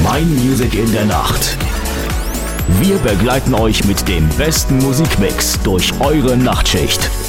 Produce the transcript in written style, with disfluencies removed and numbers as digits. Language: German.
My Music in der Nacht. Wir begleiten euch mit dem besten Musikmix durch eure Nachtschicht.